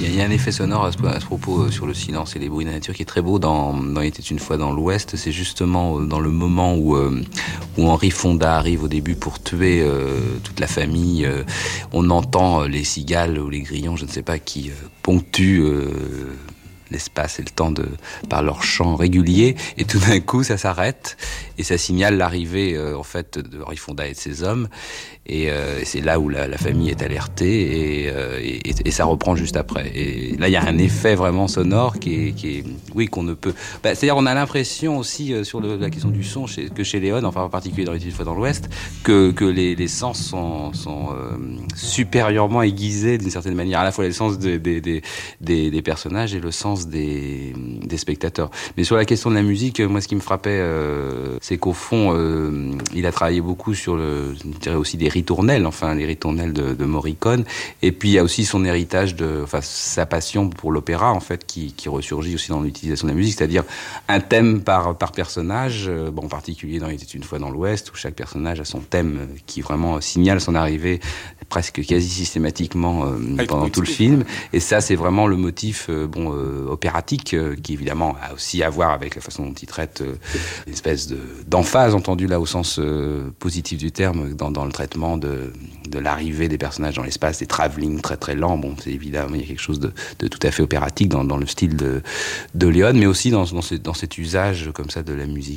Il y a un effet sonore à ce propos sur le silence et les bruits de la nature qui est très beau dans Il était une fois dans l'Ouest. C'est justement dans le moment où Henri Fonda arrive au début pour tuer toute la famille. On entend les cigales ou les grillons, je ne sais pas, qui ponctuent l'espace et le temps par leur chant régulier, et tout d'un coup ça s'arrête et ça signale l'arrivée en fait de Henri Fonda et de ses hommes, et c'est là où la famille est alertée, et ça reprend juste après. Et là il y a un effet vraiment sonore qui est oui, qu'on ne peut c'est-à-dire on a l'impression aussi sur la question du son que chez Léon, enfin en particulier dans une fois dans l'Ouest, que les sens sont supérieurement aiguisés d'une certaine manière, à la fois le sens des personnages et le sens des spectateurs. Mais sur la question de la musique, moi ce qui me frappait, c'est qu'au fond il a travaillé beaucoup sur je dirais aussi des ritournelles, enfin les ritournelles de Morricone, et puis il y a aussi son héritage sa passion pour l'opéra en fait qui ressurgit aussi dans l'utilisation de la musique, c'est-à-dire un thème par personnage, en particulier dans Il était une fois dans l'Ouest, où chaque personnage a son thème qui vraiment signale son arrivée presque quasi systématiquement pendant tout le film. Et ça, c'est vraiment le motif opératique qui évidemment a aussi à voir avec la façon dont il traite une espèce d'emphase, entendu là au sens positif du terme, dans le traitement de l'arrivée des personnages dans l'espace, des travelling très très lents. Bon, c'est évidemment, il y a quelque chose de tout à fait opératique dans le style de Léon, mais aussi dans cet usage comme ça de la musique.